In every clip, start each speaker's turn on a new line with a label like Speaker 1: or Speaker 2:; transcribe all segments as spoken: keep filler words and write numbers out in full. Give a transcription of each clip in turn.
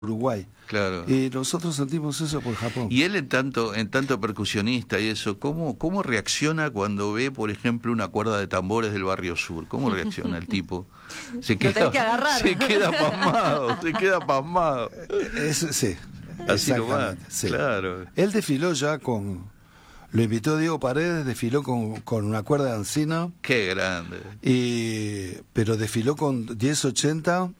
Speaker 1: Uruguay.
Speaker 2: Claro.
Speaker 1: Y nosotros sentimos eso por Japón.
Speaker 2: Y él en tanto, en tanto percusionista y eso, ¿cómo, cómo reacciona cuando ve, por ejemplo, una cuerda de tambores del Barrio Sur? ¿Cómo reacciona el tipo? Se queda,
Speaker 3: que agarrar.
Speaker 2: se queda pasmado, se queda pasmado.
Speaker 1: Es, sí,
Speaker 2: Así nomás,
Speaker 1: exactamente, sí.
Speaker 2: claro.
Speaker 1: Él desfiló ya con... Lo invitó Diego Paredes, desfiló con, con una cuerda de Ancina.
Speaker 2: Qué grande.
Speaker 1: Y, pero desfiló con diez ochenta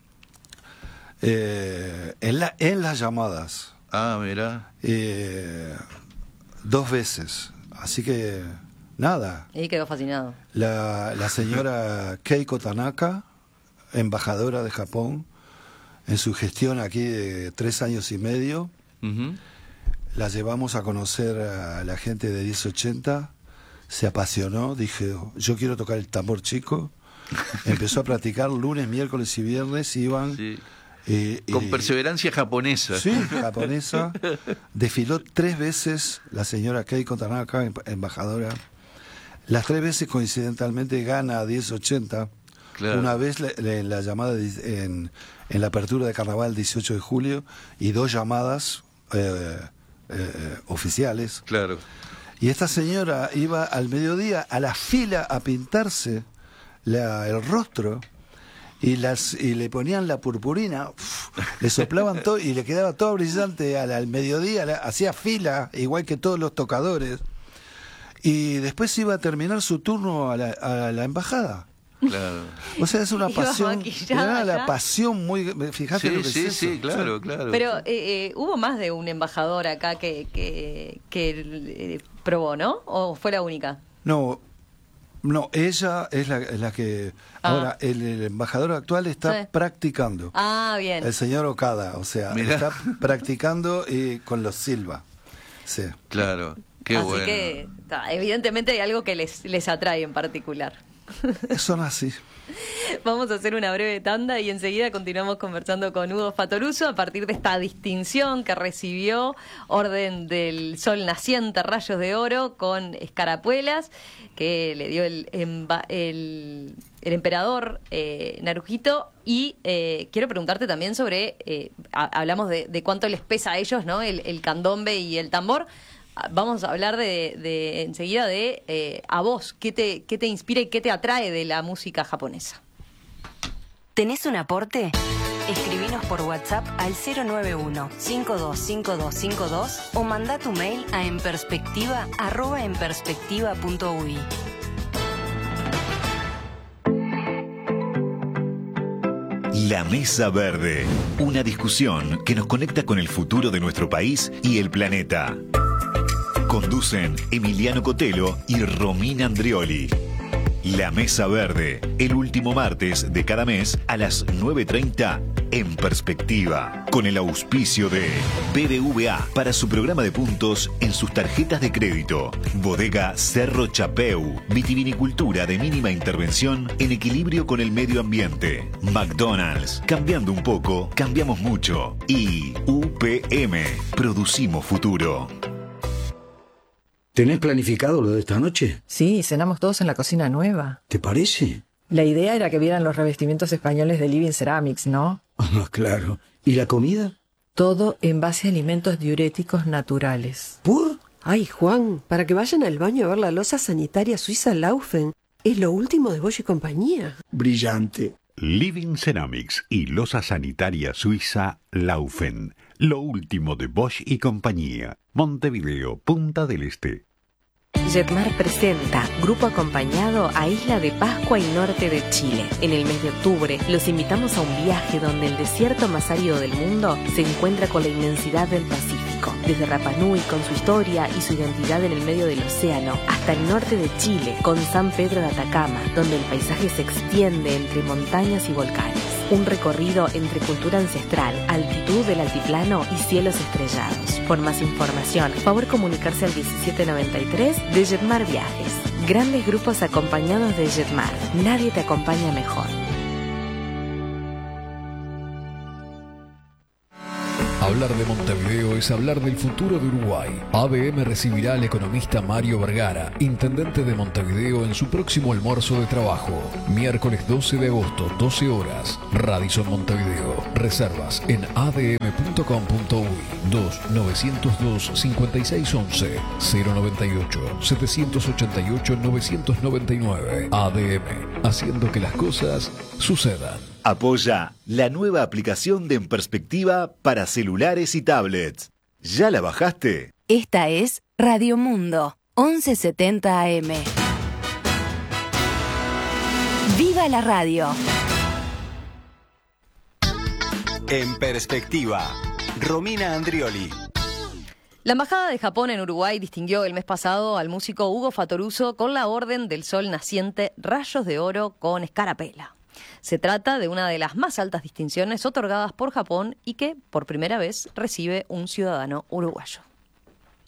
Speaker 1: eh, en, la, en las llamadas.
Speaker 2: Ah, mira.
Speaker 1: Eh, dos veces. Así que, nada.
Speaker 3: Y quedó fascinado.
Speaker 1: La, la señora Keiko Tanaka, embajadora de Japón, en su gestión aquí de tres años y medio,
Speaker 2: Uh-huh.
Speaker 1: la llevamos a conocer a la gente de diez ochenta, se apasionó, dije, yo quiero tocar el tambor chico, empezó a practicar lunes, miércoles y viernes, iban...
Speaker 2: Sí.
Speaker 1: Eh,
Speaker 2: Con
Speaker 1: eh,
Speaker 2: perseverancia japonesa.
Speaker 1: Sí, japonesa. Desfiló tres veces la señora Keiko Tanaka, em- embajadora. Las tres veces coincidentalmente gana a diez ochenta.
Speaker 2: Claro.
Speaker 1: Una vez le- le- en la llamada de- en, en la apertura de carnaval dieciocho de julio y dos llamadas eh, eh, oficiales.
Speaker 2: Claro.
Speaker 1: Y esta señora iba al mediodía a la fila a pintarse la, el rostro y las y le ponían la purpurina, uf, le soplaban todo y le quedaba todo brillante al, al mediodía, la- hacía fila, igual que todos los tocadores. Y después iba a terminar su turno a la, a la embajada.
Speaker 2: Claro.
Speaker 1: O sea, es una
Speaker 3: Iba
Speaker 1: pasión,
Speaker 3: maquillada
Speaker 1: era la
Speaker 3: ya.
Speaker 1: pasión muy... Fíjate
Speaker 2: Sí,
Speaker 1: lo que
Speaker 2: sí,
Speaker 1: es
Speaker 2: sí,
Speaker 1: eso.
Speaker 2: claro,
Speaker 1: O sea,
Speaker 2: claro.
Speaker 3: Pero eh, eh, hubo más de un embajador acá que, que, que eh, probó, ¿no? ¿O fue la única?
Speaker 1: No, no, ella es la, la que...
Speaker 3: Ah.
Speaker 1: Ahora, el, el embajador actual está
Speaker 3: Sí.
Speaker 1: practicando.
Speaker 3: Ah, bien.
Speaker 1: El señor Okada, o sea,
Speaker 2: Mirá.
Speaker 1: está practicando eh, con los Silva. Sí.
Speaker 2: Claro. Qué
Speaker 3: Así
Speaker 2: bueno.
Speaker 3: que, ta, evidentemente hay algo que les, les atrae en particular.
Speaker 1: Son así.
Speaker 3: Vamos a hacer una breve tanda y enseguida continuamos conversando con Hugo Fatoruso a partir de esta distinción que recibió, Orden del Sol Naciente, Rayos de Oro, con escarapuelas, que le dio el, emba- el, el emperador eh, Naruhito. Y eh, quiero preguntarte también sobre, eh, a- hablamos de, de cuánto les pesa a ellos, ¿no? El, el candombe y el tambor. Vamos a hablar de, de enseguida de eh, a vos, ¿qué te, qué te inspira y qué te atrae de la música japonesa?
Speaker 4: ¿Tenés un aporte? Escribinos por WhatsApp al cero nueve uno, cinco dos cinco dos cinco dos o manda tu mail a enperspectiva arroba enperspectiva punto uy.
Speaker 5: La Mesa Verde, una discusión que nos conecta con el futuro de nuestro país y el planeta. Conducen Emiliano Cotelo y Romina Andrioli. La Mesa Verde, el último martes de cada mes a las nueve treinta en Perspectiva, con el auspicio de B B V A para su programa de puntos en sus tarjetas de crédito. Bodega Cerro Chapeu, vitivinicultura de mínima intervención en equilibrio con el medio ambiente. McDonald's, cambiando un poco, cambiamos mucho. Y U P M, producimos futuro.
Speaker 6: ¿Tenés planificado lo de esta noche?
Speaker 7: Sí, cenamos todos en la cocina nueva.
Speaker 6: ¿Te parece?
Speaker 7: La idea era que vieran los revestimientos españoles de Living Ceramics, ¿no?
Speaker 6: Ah, claro. ¿Y la comida?
Speaker 7: Todo en base a alimentos diuréticos naturales.
Speaker 6: ¿Por?
Speaker 8: Ay, Juan, para que vayan al baño a ver la loza sanitaria suiza Laufen. Es lo último de Bosch y compañía.
Speaker 6: Brillante.
Speaker 9: Living Ceramics y loza sanitaria suiza Laufen. Lo último de Bosch y compañía. Montevideo, Punta del Este.
Speaker 10: Jetmar presenta Grupo Acompañado a Isla de Pascua y Norte de Chile. En el mes de octubre los invitamos a un viaje donde el desierto más árido del mundo se encuentra con la inmensidad del Pacífico. Desde Rapa Nui con su historia y su identidad en el medio del océano, hasta el norte de Chile con San Pedro de Atacama, donde el paisaje se extiende entre montañas y volcanes. Un recorrido entre cultura ancestral, altitud del altiplano y cielos estrellados. Por más información, favor comunicarse al diecisiete noventa y tres de Jetmar Viajes. Grandes grupos acompañados de Jetmar. Nadie te acompaña mejor.
Speaker 11: Hablar de Montevideo es hablar del futuro de Uruguay. A D M recibirá al economista Mario Vergara, intendente de Montevideo, en su próximo almuerzo de trabajo. Miércoles doce de agosto, doce horas. Radisson Montevideo. Reservas en a d m punto com punto u y dos nueve cero dos cinco seis once cero noventa y ocho setecientos ochenta y ocho novecientos noventa y nueve. A D M, haciendo que las cosas sucedan.
Speaker 5: Apoya la nueva aplicación de En Perspectiva para celulares y tablets. ¿Ya la bajaste?
Speaker 4: Esta es Radio Mundo, once setenta A M. ¡Viva la radio!
Speaker 12: En Perspectiva, Romina Andrioli.
Speaker 3: La Embajada de Japón en Uruguay distinguió el mes pasado al músico Hugo Fatoruso con la Orden del Sol Naciente Rayos de Oro con Escarapela. Se trata de una de las más altas distinciones otorgadas por Japón y que, por primera vez, recibe un ciudadano uruguayo.